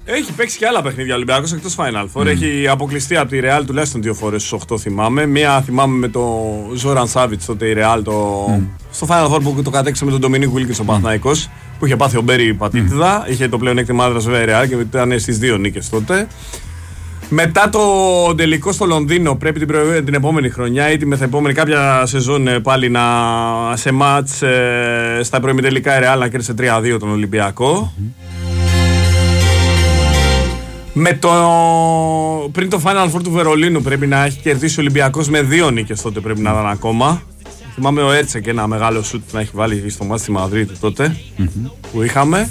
Έχει παίξει και άλλα παιχνίδια ο Ολυμπιακός εκτός Final Four. Έχει αποκλειστεί από τη Real τουλάχιστον 2 φορές στους 8 θυμάμαι. Μία θυμάμαι με το Zoran Savic τότε η Real στο Final Four που το κατέξε με τον Dominic Wilkins ο Παναθηναϊκός, που είχε πάθει ο Μπέρι πατήτηδα. Είχε το πλεονέκτημα έδρας βέβαια η Real και ήταν στις 2 νίκες τότε. Μετά το τελικό στο Λονδίνο πρέπει την επόμενη χρονιά ή τη μεθεπόμενη κάποια σεζόν πάλι σε μάτς στα προημιτελικά η Real να κέρδισε 3-2 τον Ολυμπιακό. Πριν το Final Four του Βερολίνου πρέπει να έχει κερδίσει ο Ολυμπιακός με 2 νίκες τότε πρέπει να ήταν ακόμα. Θυμάμαι ο Έρτσε και ένα μεγάλο σουτ να έχει βάλει στο μάτι στη Μαδρίτη τότε που είχαμε.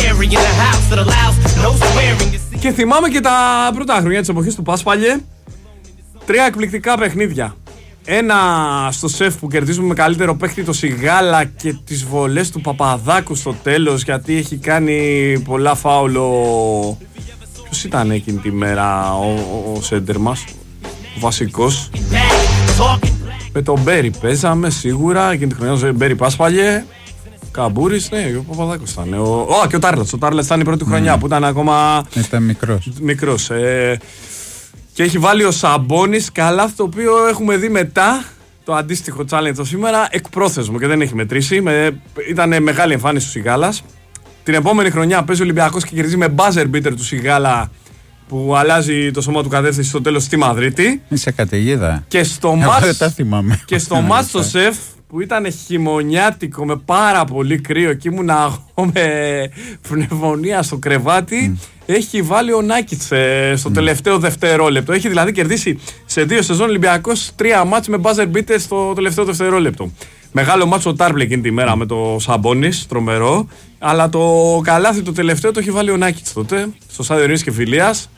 Και θυμάμαι και τα πρώτα χρόνια της εποχής του Πάσπαλιε. 3 εκπληκτικά παιχνίδια. Ένα στο σεφ που κερδίζουμε με καλύτερο παίχτη το Σιγάλα και τις βολές του Παπαδάκου στο τέλος, γιατί έχει κάνει πολλά φάουλο. Ποιος ήταν εκείνη τη μέρα ο σέντερ μας, ο βασικός? Με τον Μπέρι παίζαμε σίγουρα, εκείνη τη χρονιά ο Μπέρι Πάσπαλιε. Καμπούρης, ναι, ο Παπαδάκος ήταν. Και ο Τάρλατς. Ο Τάρλατς ήταν η πρώτη χρονιά που ήταν ακόμα. Ήταν μικρός. Και έχει βάλει ο Σαμπόνις καλά, το οποίο έχουμε δει μετά το αντίστοιχο challenge το σήμερα εκπρόθεσμο και δεν έχει μετρήσει. Ήταν μεγάλη εμφάνιση του Σιγάλας. Την επόμενη χρονιά παίζει ο Ολυμπιακός και κερδίζει με buzzer beater του Σιγάλα που αλλάζει το σώμα του κατεύθυνση στο τέλος στη Μαδρίτη. Είσαι καταιγίδα. Και στο μάτς στο σεφ που ήταν χειμωνιάτικο με πάρα πολύ κρύο και ήμουν εγώ με πνευμονία στο κρεβάτι, έχει βάλει ο Νάκιτς στο τελευταίο δευτερόλεπτο. Έχει δηλαδή κερδίσει σε 2 σεζόν Ολυμπιακός 3 μάτς με buzzer beater στο τελευταίο δευτερόλεπτο. Μεγάλο μάτσο ο Τάρμπλε εκείνη τη μέρα με το Σαμπόνις, τρομερό. Αλλά το καλάθι το τελευταίο το έχει βάλει ο Νάκιτς τότε, στο Στάδιο Ειρήνης και Φιλίας.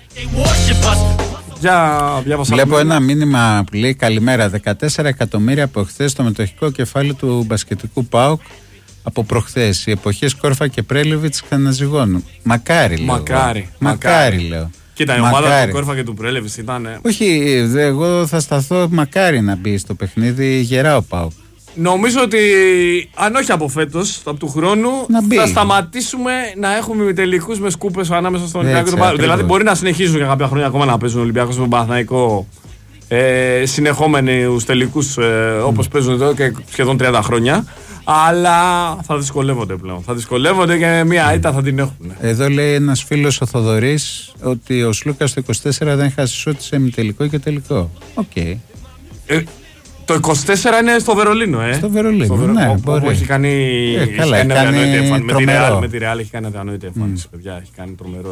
Βλέπω ένα μήνυμα που λέει καλημέρα. 14 εκατομμύρια από χθες στο μετοχικό κεφάλαιο του μπασκετικού ΠΑΟΚ από προχθές. Οι εποχές Κόρφα και Πρέλεβιτς ξαναζυγώνουν. Μακάρι λέω. Μακάρι λέω. Κοίτα, η ομάδα του Κόρφα και του Πρέλεβιτς ήταν. Όχι, εγώ θα σταθώ μακάρι να μπει στο παιχνίδι γερά ο ΠΑΟΚ. Νομίζω ότι αν όχι από φέτος, από του χρόνου θα σταματήσουμε να έχουμε ημιτελικούς με σκούπες ανάμεσα στον Ολυμπιακό και τον Παναθηναϊκό. Δηλαδή μπορεί να συνεχίζουν για κάποια χρόνια ακόμα να παίζουν Ολυμπιακός με τον Παναθηναϊκό συνεχόμενους τελικούς όπως παίζουν εδώ και σχεδόν 30 χρόνια. Αλλά θα δυσκολεύονται πλέον. Θα δυσκολεύονται και μία ήττα θα την έχουν. Εδώ λέει ένας φίλος ο Θοδωρής ότι ο Σλούκας το 24 δεν χάσει σούτ σε ημιτελικό και τελικό. Οκ. Το 24 είναι στο Βερολίνο, Στο Βερολίνο, ναι, μπορεί. Έχει κάνει αδιανοητή εμφάνιση. Με τη Real έχει κάνει αδιανοητή εμφάνιση, παιδιά. Έχει κάνει τρομερό.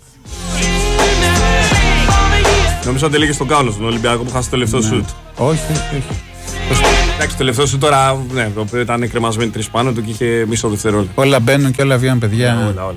Νομίζω ότι λέγε στον Κάουνο, στον Ολυμπιακό που χάσει το τελευταίο σουτ. Όχι. Εντάξει, το τελευταίο σουτ τώρα, ναι, το οποίο ήταν κρεμασμένοι 3 πάνω του και είχε μισό δευτερόλεπτο. Όλα μπαίνουν και όλα βγαίνουν, παιδιά. Όλα.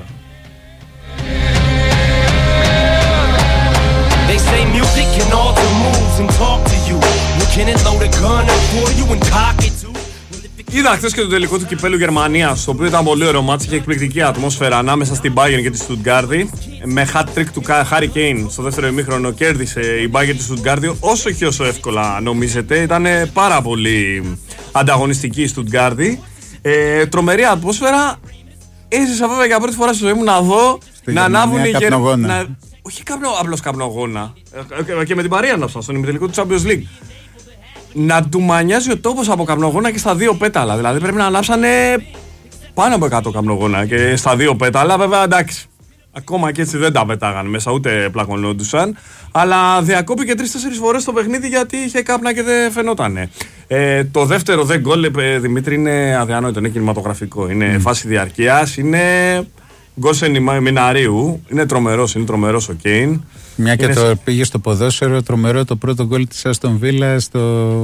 Είδα χθες και το τελικό του κυπέλου Γερμανίας, το οποίο ήταν πολύ ωραίο μάτς, είχε εκπληκτική ατμόσφαιρα ανάμεσα στην Bayern και τη Στουτγκάρδη. Με hat-trick του Harry Kane στο δεύτερο ημίχρονο κέρδισε η Bayern τη Στουτγκάρδη, όσο και όσο εύκολα νομίζετε. Ήταν πάρα πολύ ανταγωνιστική η Στουτγκάρδη. Τρομερή ατμόσφαιρα. Έζησα βέβαια για πρώτη φορά στη ζωή μου να δω να ανάβουν οι Γερμανοί. Όχι απλώς καπνογόνα. Και με την Παρία να στον ημιτελικό του Champions League. Να του μανιάζει ο τόπος από καπνογόνα και στα 2 πέταλα. Δηλαδή πρέπει να ανάψανε πάνω από 100 καπνογόνα και στα 2 πέταλα. Βέβαια εντάξει. Ακόμα και έτσι δεν τα πετάγαν μέσα, ούτε πλακωνόντουσαν. Αλλά διακόπηκε 3-4 φορές το παιχνίδι γιατί είχε κάπνα και δεν φαινότανε. Το δεύτερο δεν γκολ, Δημήτρη, είναι αδιανόητο. Είναι κινηματογραφικό. Είναι φάση διαρκείας. Είναι Γκόσεν Μιναρίου. Είναι τρομερός ο Κέιν. Μια και το πήγε στο ποδόσφαιρο, τρομερό το πρώτο γκολ της Άστον Βίλα στο.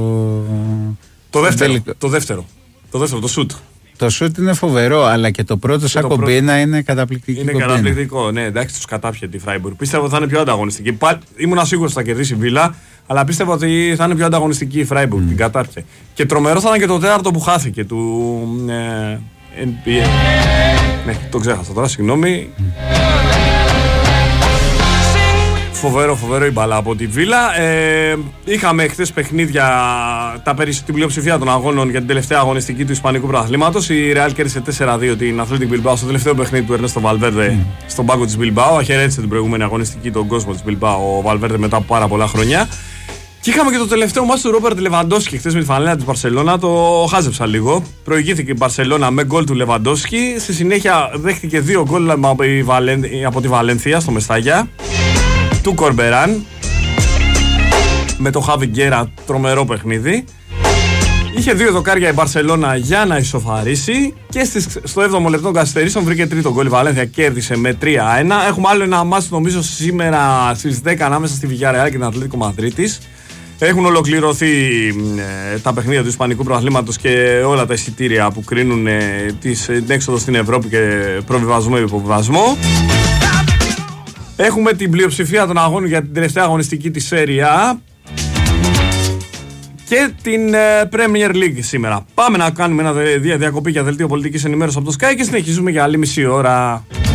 Το δεύτερο, το σουτ. Το σουτ είναι φοβερό, αλλά και το πρώτο σαν κομπίνα είναι καταπληκτικό. Είναι καταπληκτικό, ναι, εντάξει, τους κατάπιε τη Φράιμπουργκ. Πίστευα ότι θα είναι πιο ανταγωνιστική. Ήμουν σίγουρος ότι θα κερδίσει η Βίλα, αλλά πίστευα ότι θα είναι πιο ανταγωνιστική η Φράιμπουργκ. Την κατάπιε. Και τρομερό θα ήταν και το τέταρτο που χάθηκε του NBA. Ναι, το ξέχασα τώρα, συγγνώμη. Φοβερό η μπάλα από τη Βίλα. Είχαμε χθες παιχνίδια, την πλειοψηφία των αγώνων για την τελευταία αγωνιστική του Ισπανικού Πρωταθλήματος. Η Real κέρδισε 4-2 την Athletic Bilbao στο τελευταίο παιχνίδι του Ernesto Valverde στον πάγκο της Bilbao. Αχαιρέτησε την προηγούμενη αγωνιστική τον κόσμο της Bilbao ο Valverde μετά από πάρα πολλά χρόνια. Και είχαμε και το τελευταίο μάτς του Ρόμπερτ Λεβαντόσκι χθες με τη φανέλα της Μπαρσελόνα. Το χάζεψα λίγο. Προηγήθηκε η Μπαρσελόνα με γκολ του Λεβαντόσκι. Στη συνέχεια δέχτηκε 2 γκολ από τη Βαλένθια στο Μεστάγια. Του Κορμπεράν. Με το Χάβι Γκέρα, τρομερό παιχνίδι. Είχε 2 δοκάρια η Μπαρσελόνα για να ισοφαρίσει. Και στο 7ο λεπτό καθυστερήσεων βρήκε τρίτο γκολ. Η Βαλένθια κέρδισε με 3-1. Έχουμε άλλο ένα μάτς νομίζω σήμερα στις 10 ανάμεσα στη Villarreal και την Ατλέτικο Μαδρίτης. Έχουν ολοκληρωθεί τα παιχνίδια του Ισπανικού Πρωταθλήματος και όλα τα εισιτήρια που κρίνουν την έξοδο στην Ευρώπη και προβιβασμό ή υποβιβασμό. Έχουμε την πλειοψηφία των αγώνων για την τελευταία αγωνιστική της Serie A και την Premier League σήμερα. Πάμε να κάνουμε μια διακοπή για δελτίο πολιτικής ενημέρωσης από το Sky και συνεχίζουμε για άλλη μισή ώρα.